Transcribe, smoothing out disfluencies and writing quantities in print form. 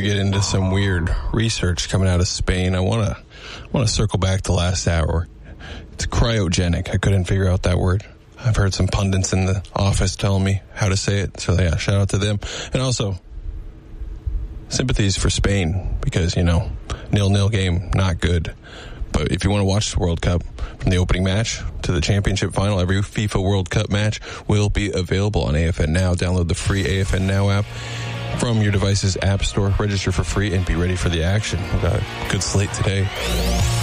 get into some weird research coming out of Spain. I want to circle back to last hour. It's cryogenic. I couldn't figure out that word. I've heard some pundits in the office telling me how to say it. So, yeah, shout out to them. And also, sympathies for Spain because, 0-0 game, not good. But if you want to watch the World Cup from the opening match to the championship final, every FIFA World Cup match will be available on AFN Now. Download the free AFN Now app from your device's app store. Register for free and be ready for the action. We've got a good slate today.